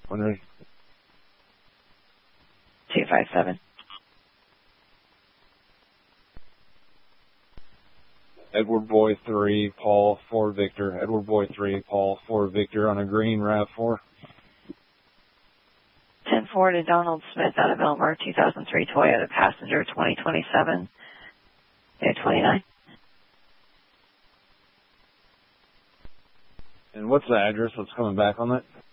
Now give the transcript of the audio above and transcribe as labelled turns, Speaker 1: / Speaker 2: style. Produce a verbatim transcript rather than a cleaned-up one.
Speaker 1: When ready.
Speaker 2: two five seven.
Speaker 1: Edward Boy three, Paul four Victor. Edward Boy three, Paul four Victor on a green RAV four.
Speaker 2: ten four to Donald Smith out of Elmer, two thousand three Toyota Passenger, twenty twenty-seven. eight twenty-nine.
Speaker 1: And what's the address that's coming back on that?